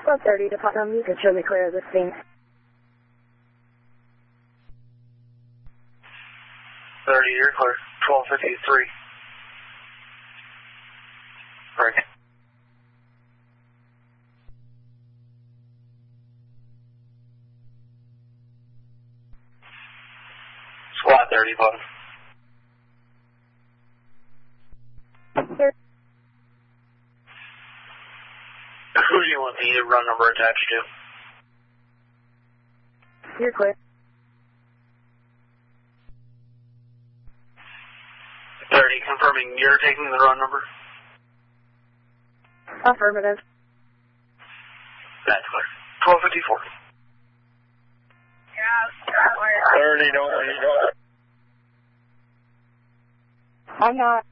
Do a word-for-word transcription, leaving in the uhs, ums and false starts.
one thirty to Putnam, you can show me clear of this scene. thirty, you're clear. twelve fifty-three. Right. Squad thirty, bottom. Who do you want the run number attached to? You're clear. thirty, confirming you're taking the run number? Affirmative. That's clear. twelve fifty-four. Yeah, thirty, don't leave. I'm not.